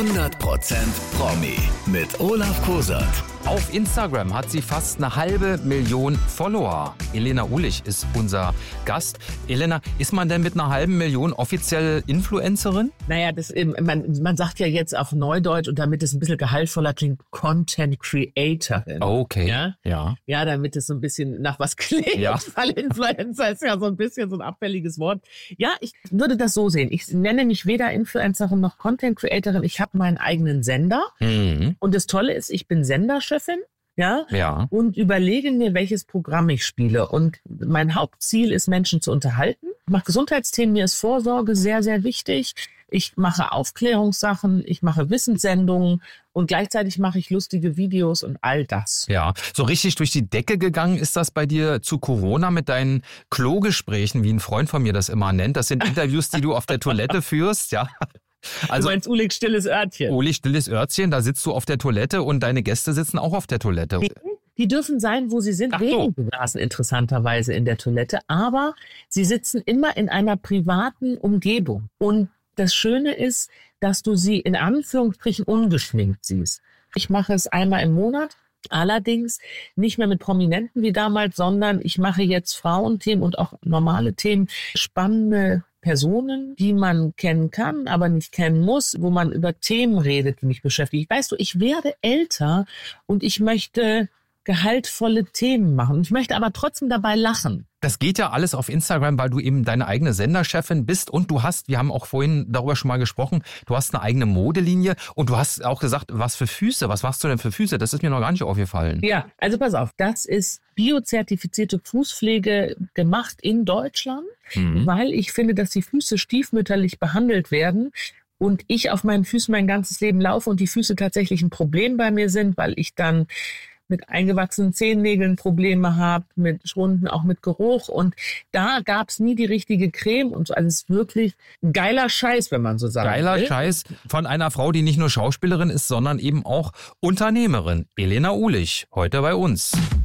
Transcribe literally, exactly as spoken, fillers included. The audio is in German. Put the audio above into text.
hundert Prozent Promi mit Olaf Kosert. Auf Instagram hat sie fast eine halbe Million Follower. Elena Ulich ist unser Gast. Elena, ist man denn mit einer halben Million offiziell Influencerin? Naja, das, man, man sagt ja jetzt auf Neudeutsch, und damit es ein bisschen gehaltvoller klingt, Content Creatorin. Okay, ja. Ja, ja damit es so ein bisschen nach was klingt, ja. Weil Influencer ist ja so ein bisschen so ein abfälliges Wort. Ja, ich würde das so sehen. Ich nenne mich weder Influencerin noch Content Creatorin. Ich habe meinen eigenen Sender. Mhm. Und das Tolle ist, ich bin Senderchefin. Ja, ja, und überlege mir, welches Programm ich spiele. Und mein Hauptziel ist, Menschen zu unterhalten. Ich mache Gesundheitsthemen, mir ist Vorsorge sehr, sehr wichtig. Ich mache Aufklärungssachen, ich mache Wissenssendungen und gleichzeitig mache ich lustige Videos und all das. Ja, so richtig durch die Decke gegangen ist das bei dir zu Corona mit deinen Klogesprächen, wie ein Freund von mir das immer nennt. Das sind Interviews, die du auf der Toilette führst, ja. Also, du meinst Ulis stilles Örtchen? Ulis stilles Örtchen, da sitzt du auf der Toilette und deine Gäste sitzen auch auf der Toilette. Die, die dürfen sein, wo sie sind, Ach so. regengeblasen interessanterweise in der Toilette, aber sie sitzen immer in einer privaten Umgebung. Und das Schöne ist, dass du sie in Anführungsstrichen ungeschminkt siehst. Ich mache es einmal im Monat. Allerdings nicht mehr mit Prominenten wie damals, sondern ich mache jetzt Frauenthemen und auch normale Themen, spannende Personen, die man kennen kann, aber nicht kennen muss, wo man über Themen redet, die mich beschäftigen. Weißt du, ich werde älter und ich möchte gehaltvolle Themen machen. Ich möchte aber trotzdem dabei lachen. Das geht ja alles auf Instagram, weil du eben deine eigene Senderchefin bist und du hast, wir haben auch vorhin darüber schon mal gesprochen, du hast eine eigene Modelinie und du hast auch gesagt, was für Füße, was machst du denn für Füße? Das ist mir noch gar nicht aufgefallen. Ja, also pass auf, das ist biozertifizierte Fußpflege gemacht in Deutschland, mhm. weil ich finde, dass die Füße stiefmütterlich behandelt werden. Und ich auf meinen Füßen mein ganzes Leben laufe und die Füße tatsächlich ein Problem bei mir sind, weil ich dann mit eingewachsenen Zehennägeln Probleme habe, mit Schrunden, auch mit Geruch. Und da gab es nie die richtige Creme und so. Also es ist wirklich ein geiler Scheiß, wenn man so sagen Geiler will. Scheiß von einer Frau, die nicht nur Schauspielerin ist, sondern eben auch Unternehmerin. Elena Ulich, heute bei uns.